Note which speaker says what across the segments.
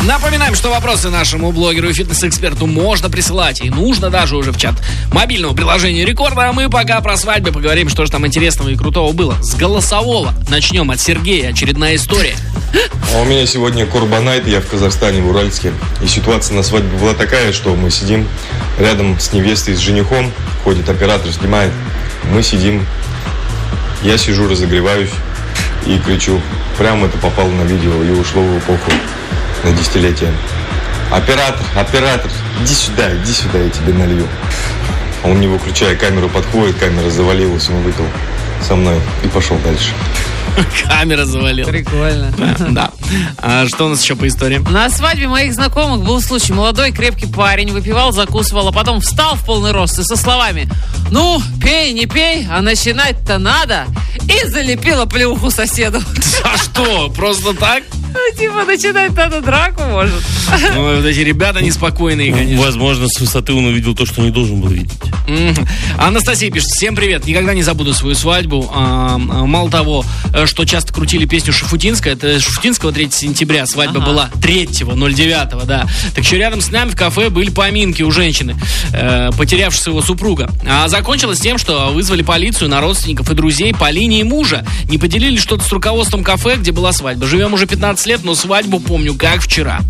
Speaker 1: Напоминаем, что вопросы нашему блогеру и фитнес-эксперту можно присылать. И нужно даже уже в чат мобильного приложения Рекорда. А мы пока про свадьбы поговорим, что же там интересного и крутого было. С голосового начнем от Сергея. Очередная история.
Speaker 2: А у меня сегодня Курбанайт, я в Казахстане, в Уральске. И ситуация на свадьбе была такая, что мы сидим рядом с невестой, с женихом. Ходит оператор, снимает. Мы сидим. Я сижу, разогреваюсь и кричу. Прямо это попало на видео и ушло в эпоху на десятилетие. Оператор, иди сюда, я тебе налью. А он, не выключая камеру, подходит, камера завалилась, он выпил со мной и пошел дальше.
Speaker 1: Камера завалила.
Speaker 3: Прикольно.
Speaker 1: Да. А что у нас еще по истории?
Speaker 3: На свадьбе моих знакомых был случай. Молодой крепкий парень выпивал, закусывал, а потом встал в полный рост и со словами: «Ну, пей, не пей, а начинать-то надо». И залепила плюху соседу.
Speaker 1: А что, просто так?
Speaker 3: Ну, типа, начинать надо драку, может.
Speaker 1: Ну, вот эти ребята неспокойные, конечно.
Speaker 4: Возможно, с высоты он увидел то, что не должен был видеть.
Speaker 1: Анастасия пишет: всем привет, никогда не забуду свою свадьбу. Мало того, что часто крутили песню Шуфутинская, это Шуфутинского 3 сентября, свадьба была 3-09, да. Так еще рядом с нами в кафе были поминки у женщины, потерявшей своего супруга. А закончилось тем, что вызвали полицию на родственников и друзей по линии мужа. Не поделили что-то с руководством кафе, где была свадьба. Живем уже 15 лет, но свадьбу помню как вчера.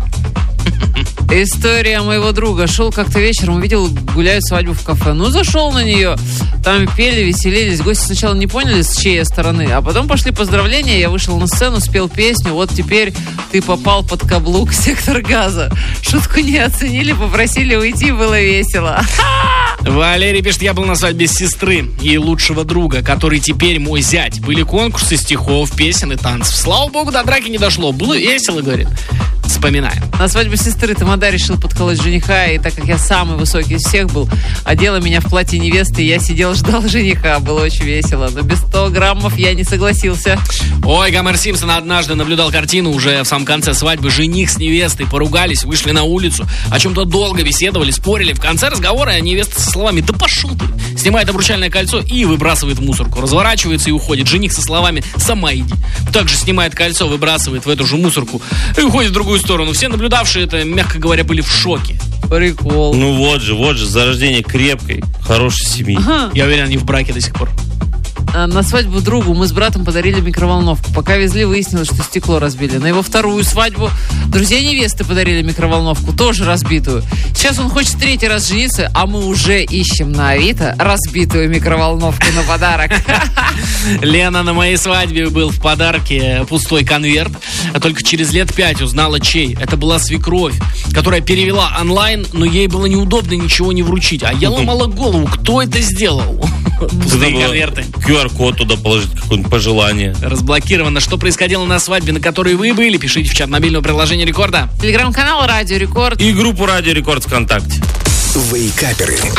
Speaker 3: История моего друга. Шел как-то вечером, увидел, гуляют свадьбу в кафе. Ну, зашел на нее. Там пели, веселились. Гости сначала не поняли, с чьей стороны. А потом пошли поздравления. Я вышел на сцену, спел песню. Вот теперь ты попал под каблук «Сектор газа». Шутку не оценили, попросили уйти, было весело.
Speaker 1: Валерий пишет: я был на свадьбе сестры и лучшего друга, который теперь мой зять. Были конкурсы стихов, песен и танцев. Слава богу, до драки не дошло. Было весело, говорит. Вспоминаем.
Speaker 3: На свадьбе сестры тамада решил подколоть жениха, и так как я самый высокий из всех был, одела меня в платье невесты, и я сидел, ждал жениха. Было очень весело, но без 100 граммов я не согласился.
Speaker 1: Ой, Гомер Симпсон однажды наблюдал картину уже в самом конце свадьбы. Жених с невестой поругались, вышли на улицу, о чем-то долго беседовали, спорили. В конце разговора невеста со словами: «Да пошел ты!» снимает обручальное кольцо и выбрасывает в мусорку. Разворачивается и уходит. Жених со словами: «Сама иди». Также снимает кольцо, выбрасывает в эту же мусорку и уходит в другую сторону. Все наблюдавшие это, мягко говоря, были в шоке.
Speaker 3: Прикол.
Speaker 4: Ну вот же, зарождение крепкой, хорошей семьи.
Speaker 3: Ага.
Speaker 1: Я уверен, они в браке до сих пор.
Speaker 3: На свадьбу другу мы с братом подарили микроволновку. Пока везли, выяснилось, что стекло разбили. На его вторую свадьбу друзья невесты подарили микроволновку, тоже разбитую. Сейчас он хочет 3-й раз жениться, а мы уже ищем на Авито разбитую микроволновку на подарок.
Speaker 1: Лена: на моей свадьбе был в подарке пустой конверт. А только через лет 5 узнала, чей. Это была свекровь, которая перевела онлайн, но ей было неудобно ничего не вручить. А я ломала голову, кто это сделал. Пустые конверты.
Speaker 4: QR-код туда положить, какое-нибудь пожелание.
Speaker 1: Разблокировано. Что происходило на свадьбе, на которой вы были? Пишите в чат мобильного приложения Рекорда.
Speaker 3: Телеграм-канал Радио Рекорд.
Speaker 4: И группу Радио Рекорд ВКонтакте.
Speaker 5: Вейкаперы.